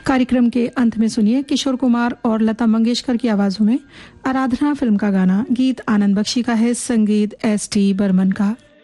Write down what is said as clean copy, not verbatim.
कार्यक्रम के अंत में सुनिए किशोर कुमार और लता मंगेशकर की आवाजों में आराधना फिल्म का गाना। गीत आनंद बख्शी का है, संगीत एस टी बर्मन का।